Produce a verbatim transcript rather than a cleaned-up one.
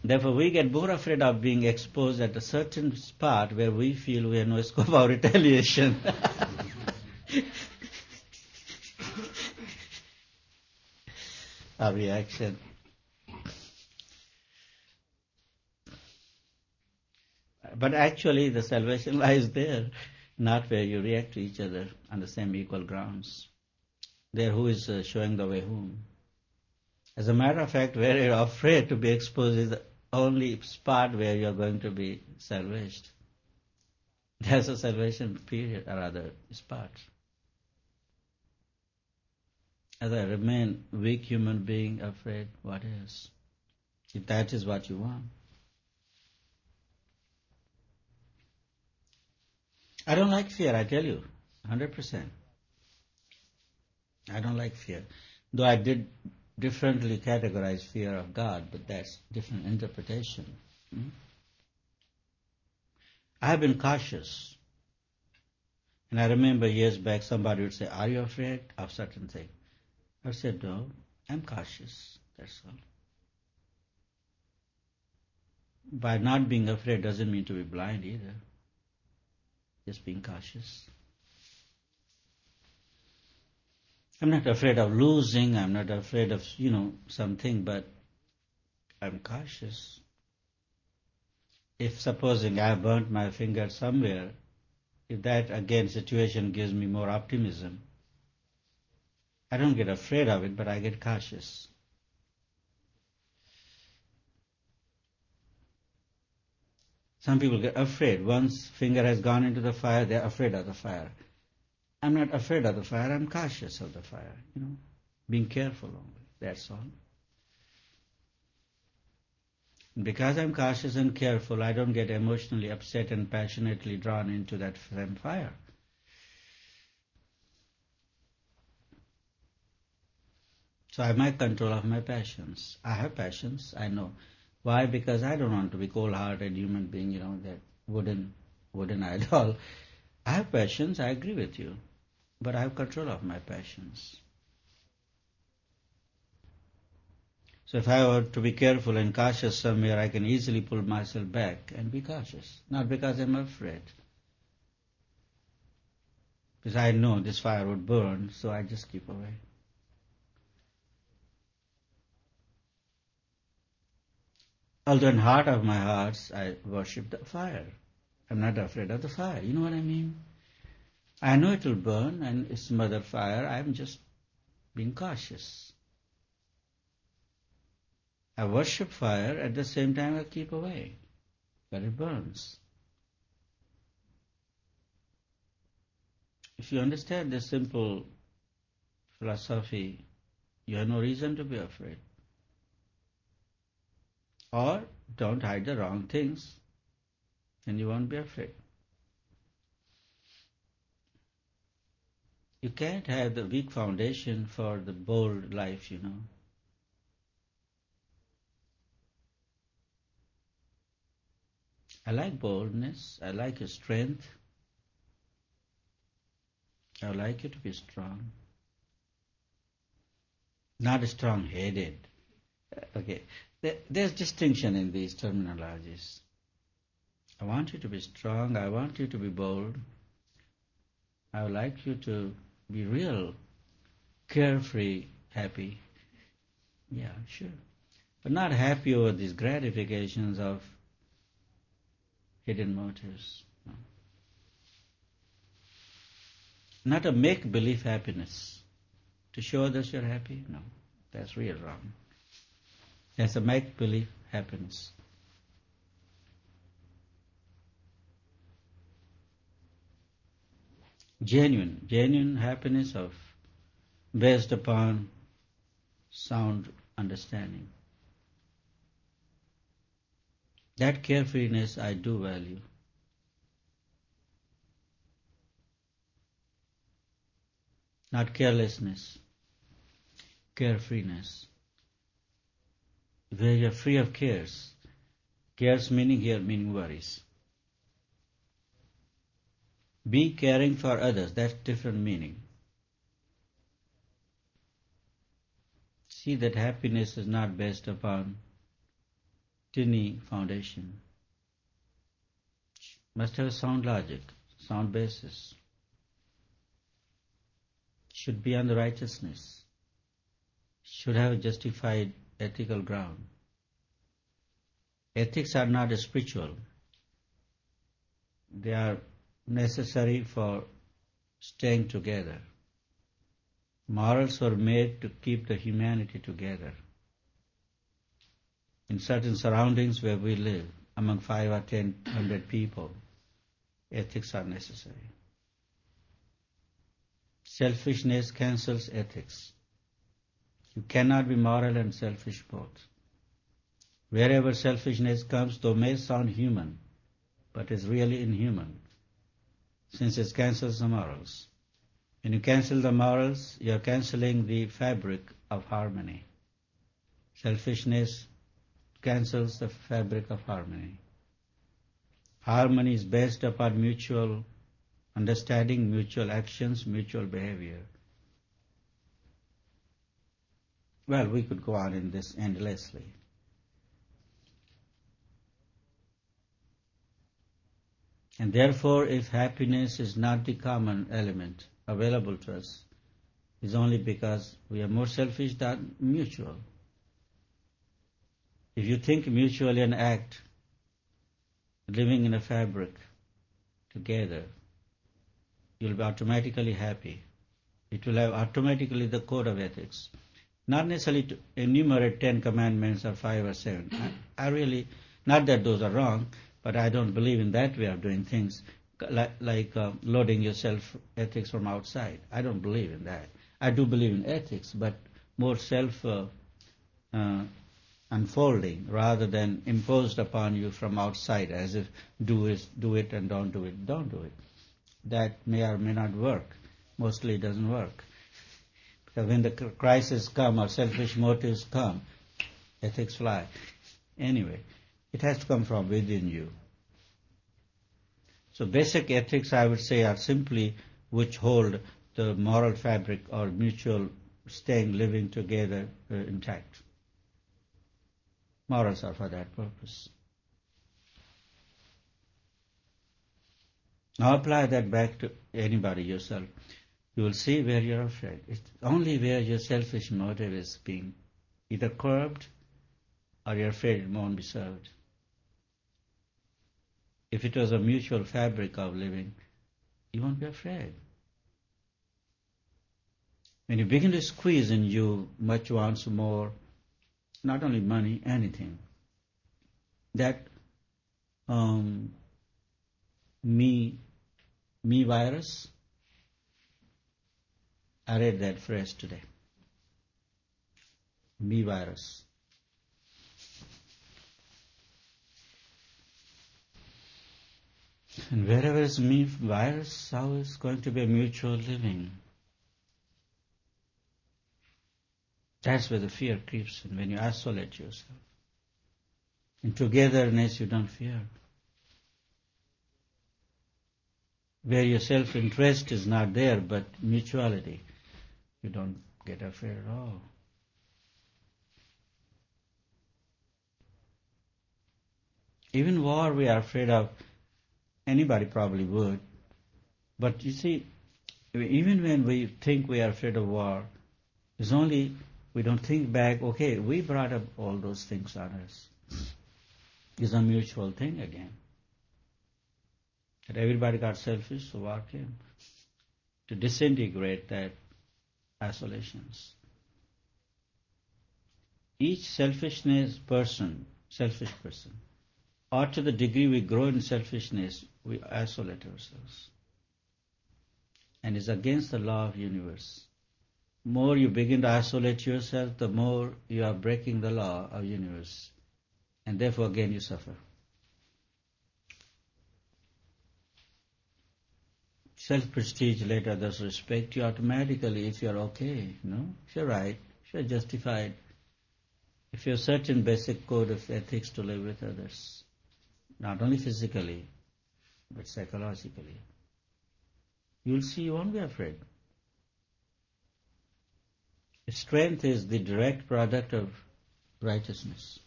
Therefore, we get more afraid of being exposed at a certain spot where we feel we have no scope of retaliation. Our reaction. But actually, the salvation lies there, not where you react to each other on the same equal grounds. There, who is uh, showing the way whom. As a matter of fact, where you're afraid to be exposed is the only spot where you're going to be salvaged. There's a salvation period, or other spot. As I remain weak human being afraid, what is? If that is what you want. I don't like fear, I tell you, one hundred percent. I don't like fear. Though I did differently categorize fear of God, but that's different interpretation. Hmm? I have been cautious. And I remember years back somebody would say, are you afraid of certain thing? I said, no, I'm cautious, that's all. By not being afraid doesn't mean to be blind either. Just being cautious. I'm not afraid of losing, I'm not afraid of, you know, something, but I'm cautious. If supposing I burnt my finger somewhere, if that again situation gives me more optimism, I don't get afraid of it, but I get cautious. Some people get afraid. Once finger has gone into the fire, they're afraid of the fire. I'm not afraid of the fire, I'm cautious of the fire, you know, being careful only, that's all. Because I'm cautious and careful, I don't get emotionally upset and passionately drawn into that same fire. So I have my control of my passions. I have passions, I know. Why? Because I don't want to be cold-hearted human being, you know, that wooden, wooden idol. I have passions, I agree with you. But I have control of my passions. So if I were to be careful and cautious somewhere, I can easily pull myself back and be cautious. Not because I'm afraid. Because I know this fire would burn, so I just keep away. Although in heart of my hearts, I worship the fire. I'm not afraid of the fire. You know what I mean? I know it will burn and it's mother fire. I'm just being cautious. I worship fire, at the same time I keep away, but it burns. If you understand this simple philosophy, you have no reason to be afraid. Or don't hide the wrong things, and you won't be afraid. You can't have the weak foundation for the bold life, you know. I like boldness, I like your strength, I would like you to be strong. Not strong-headed. Okay, there's distinction in these terminologies. I want you to be strong, I want you to be bold. I would like you to be real, carefree, happy. Yeah, sure. But not happy over these gratifications of hidden motives. No. Not a make-believe happiness. To show others you're happy? No, that's real wrong. That's a make-believe happiness. Genuine, genuine happiness of based upon sound understanding. That carefreeness I do value. Not carelessness, carefreeness. Where you're free of cares. Cares meaning here, meaning worries. Be caring for others, that's different meaning. See that happiness is not based upon tinny foundation. Must have a sound logic, sound basis. Should be on the righteousness. Should have a justified ethical ground. Ethics are not spiritual. They are necessary for staying together. Morals were made to keep the humanity together. In certain surroundings where we live, among five or ten hundred people, ethics are necessary. Selfishness cancels ethics. You cannot be moral and selfish both. Wherever selfishness comes, though may sound human, but is really inhuman, since it cancels the morals. When you cancel the morals, you are cancelling the fabric of harmony. Selfishness cancels the fabric of harmony. Harmony is based upon mutual understanding, mutual actions, mutual behavior. Well, we could go on in this endlessly. And therefore, if happiness is not the common element available to us, it's only because we are more selfish than mutual. If you think mutually and act, living in a fabric together, you'll be automatically happy. It will have automatically the code of ethics. Not necessarily to enumerate ten commandments or five or seven. I, I really, not that those are wrong, but I don't believe in that way of doing things, like, like uh, loading yourself ethics from outside. I don't believe in that. I do believe in ethics, but more self uh, uh, unfolding rather than imposed upon you from outside, as if do it, do it and don't do it, don't do it. That may or may not work. Mostly it doesn't work. Because when the crisis come or selfish motives come, ethics fly. Anyway, it has to come from within you. So basic ethics, I would say, are simply which hold the moral fabric or mutual staying, living together uh, intact. Morals are for that purpose. Now apply that back to anybody, yourself. You will see where you're afraid. It's only where your selfish motive is being either curbed or you're afraid it won't be served. If it was a mutual fabric of living, you won't be afraid. When you begin to squeeze in you much wants more, not only money, anything, that um, me, me virus, I read that phrase today. Me virus. And wherever is me virus, how is going to be a mutual living? That's where the fear creeps in, when you isolate yourself. In togetherness, you don't fear. Where your self-interest is not there, but mutuality, you don't get afraid at all. Even war we are afraid of, anybody probably would. But you see, even when we think we are afraid of war, it's only we don't think back, okay, we brought up all those things on us. It's a mutual thing again. That everybody got selfish, so war came. To disintegrate that isolations. Each selfishness person, selfish person, or to the degree we grow in selfishness, we isolate ourselves. And it's against the law of universe. More you begin to isolate yourself, the more you are breaking the law of universe. And therefore again you suffer. Self-prestige, let others respect you automatically if you're okay, you know, if you're right, if you're justified, if you have certain basic code of ethics to live with others, not only physically, but psychologically, you'll see you won't be afraid. Strength is the direct product of righteousness.